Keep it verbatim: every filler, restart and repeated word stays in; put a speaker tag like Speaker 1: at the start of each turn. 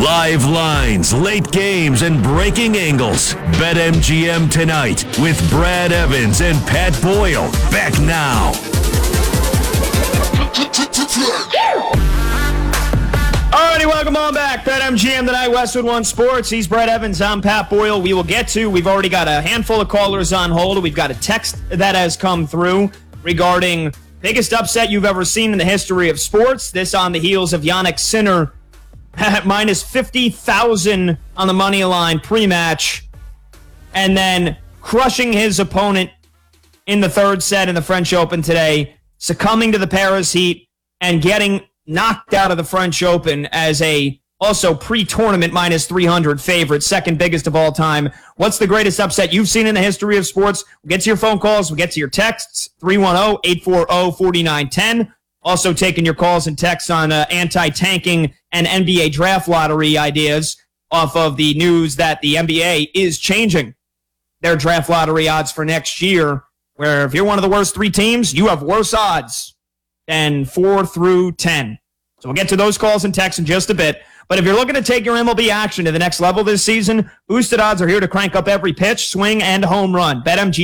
Speaker 1: Live lines, late games, and breaking angles. BetMGM tonight with Brad Evans and Pat Boyle. Back now.
Speaker 2: Alrighty, welcome on back. BetMGM tonight, Westwood One Sports. He's Brad Evans. I'm Pat Boyle. We will get to, we've already got a handful of callers on hold. We've got a text that has come through regarding biggest upset you've ever seen in the history of sports. This on the heels of Jannik Sinner at minus fifty thousand on the money line pre-match, and then crushing his opponent in the third set in the French Open today, succumbing to the Paris heat, and getting knocked out of the French Open as a also pre-tournament minus three hundred favorite, second biggest of all time. What's the greatest upset you've seen in the history of sports? We'll get to your phone calls. We'll get to your texts, three one zero, eight four zero, four nine one zero. Also taking your calls and texts on uh, anti-tanking and N B A draft lottery ideas off of the news that the N B A is changing their draft lottery odds for next year, where if you're one of the worst three teams, you have worse odds than four through ten. So we'll get to those calls and texts in just a bit. But if you're looking to take your M L B action to the next level this season, Boosted Odds are here to crank up every pitch, swing, and home run. BetMGM